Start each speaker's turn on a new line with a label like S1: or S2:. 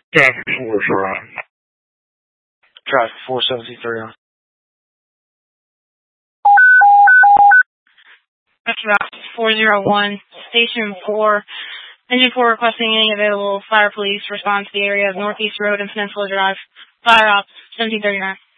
S1: Traffic 4 is right.
S2: Traffic 473.
S3: That's about 401, Station 4. Engine 4 requesting any available fire police response to the area of Northeast Road and Peninsula Drive. Fire ops 1739.